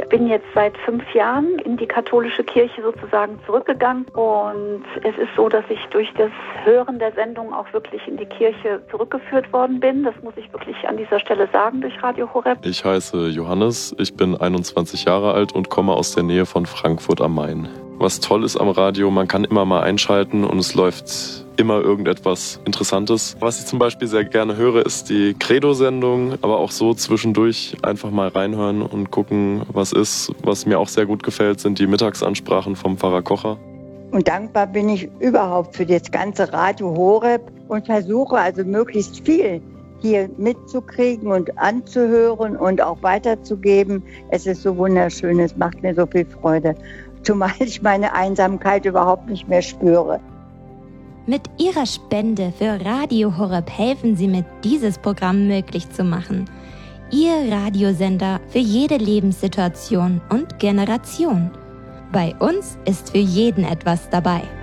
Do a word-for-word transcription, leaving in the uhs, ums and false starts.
Ich bin jetzt seit fünf Jahren in die katholische Kirche sozusagen zurückgegangen und es ist so, dass ich durch das Hören der Sendung auch wirklich in die Kirche zurückgeführt worden bin. Das muss ich wirklich an dieser Stelle sagen durch Radio Horeb. Ich heiße Johannes, ich bin einundzwanzig Jahre alt und komme aus der Nähe von Frankfurt am Main. Was toll ist am Radio, man kann immer mal einschalten und es läuft immer irgendetwas Interessantes. Was ich zum Beispiel sehr gerne höre, ist die Credo-Sendung, aber auch so zwischendurch einfach mal reinhören und gucken, was ist. Was mir auch sehr gut gefällt, sind die Mittagsansprachen vom Pfarrer Kocher. Und dankbar bin ich überhaupt für das ganze Radio Horeb und versuche also möglichst viel hier mitzukriegen und anzuhören und auch weiterzugeben. Es ist so wunderschön, es macht mir so viel Freude, zumal ich meine Einsamkeit überhaupt nicht mehr spüre. Mit Ihrer Spende für Radio Horeb helfen Sie mit, dieses Programm möglich zu machen. Ihr Radiosender für jede Lebenssituation und Generation. Bei uns ist für jeden etwas dabei.